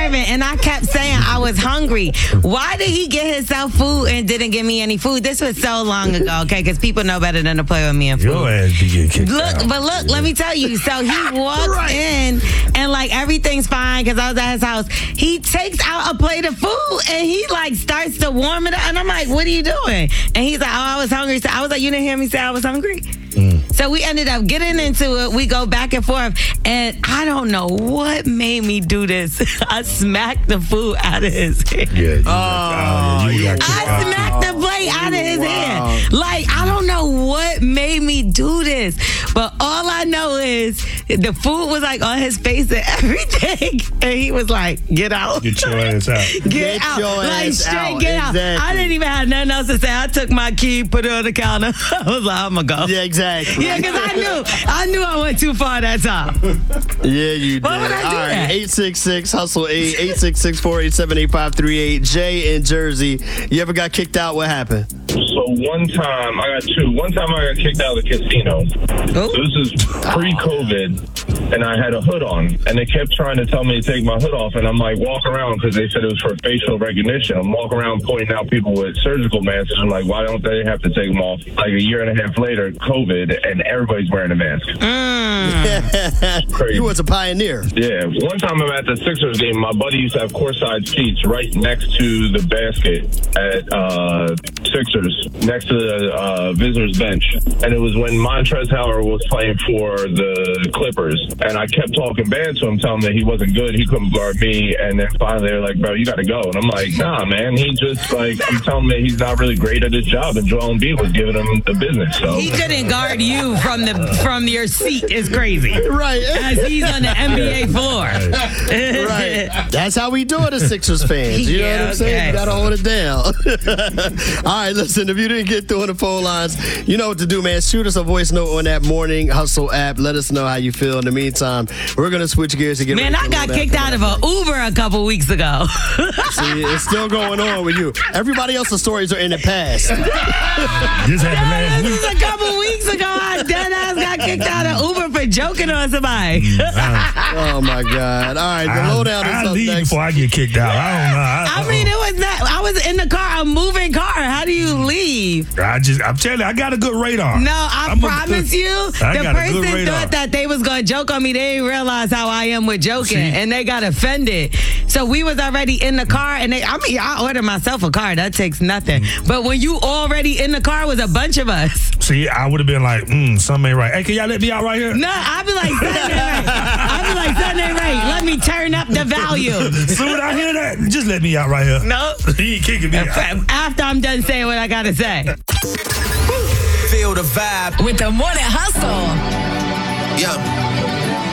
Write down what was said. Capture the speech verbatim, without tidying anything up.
starving, and I kept saying I was hungry. Why did he get himself food and didn't give me any food? This was so long ago, okay? Because people know better than to play with me and food. Your ass be getting kicked Look, out. but look, let me tell you. So he walks right. in, and like everything's fine because I was at his house. He takes out a plate of food, and he like starts to warm it up. And I'm like, what are you doing? And he's like, oh, I was hungry. So I was like, you didn't hear me say I was hungry? Mm. So we ended up getting into it. We go back and forth. And I don't know what made me do this. I smacked the food out of his hand. Yeah, oh, uh, you I smacked the plate out of his wow. hand. Like, I don't know what made me do this. But all I know is the food was like on his face and everything. And he was like, get out. Get your ass out. Get, get out. Your like, ass straight out. get exactly. out. I didn't even have nothing else to say. I took my key, put it on the counter. I was like, I'm going to go. Yeah, exactly. Yeah, because I knew. I knew I went too far that time. Yeah, you did. Why would I do All right, that? eight six six, hustle eight, eight six six, four eight seven, eight five three eight. Jay in Jersey, you ever got kicked out? What happened? So one time, I got two. One time I got kicked out of the casino. Oh. So this is pre-COVID, and I had a hood on, and they kept trying to tell me to take my hood off, and I'm like, walk around, because they said it was for facial recognition. I'm walking around pointing out people with surgical masks, and I'm like, why don't they have to take them off? Like a year and a half later, COVID, and everybody's wearing a mask. Mm. Crazy. You was a pioneer. Yeah. One time I'm at the Sixers game, my buddy used to have courtside seats right next to the basket at uh, Sixers, next to the uh, visitors bench. And it was when Montrezl Harrell was playing for the Clippers. And I kept talking bad to him, telling him that he wasn't good, he couldn't guard me. And then finally they're like, bro, you got to go. And I'm like, nah, man. He just, like, I'm telling him that he's not really great at his job. And Joel Embiid was giving him the business. So he couldn't guard you from the from your seat is crazy. Right. As he's on the N B A floor. Right. That's how we do it as Sixers fans. You Yeah, know what I'm saying? okay. You got to hold it down. All right, listen, if you didn't get through on the phone lines, you know what to do, man. Shoot us a voice note on that Morning Hustle app. Let us know how you feel. In the meantime, we're going to switch gears and get Man, I got kicked out of an Uber a couple weeks ago. See, it's still going on with you. Everybody else's stories are in the past. This happened last This week. is a couple weeks ago. I dead ass got kicked out of Uber for joking on somebody. Oh, my God. All right, the I, lowdown is I up leave next. before I get kicked out. I don't know. I, I mean, it was not. I was in the car, a moving car. How do you leave? I just, I'm telling you, I got a good radar. No, I I'm a promise good- you, I the got a good person radar. thought that they was gonna joke on me. They didn't realize how I am with joking, See? and they got offended. So we was already in the car, and they. I mean, I ordered myself a car. That takes nothing. Mm. But when you already in the car with a bunch of us, See, I would have been like, mm, something ain't right. Hey, can y'all let me out right here? no, I'd be like, something ain't right. I'd be like, something ain't right. Let me turn up the value. Soon I hear that, just let me out right here. No. He ain't kicking me out. After I'm done saying what I gotta say. Feel the vibe With the Morning Hustle. Yeah.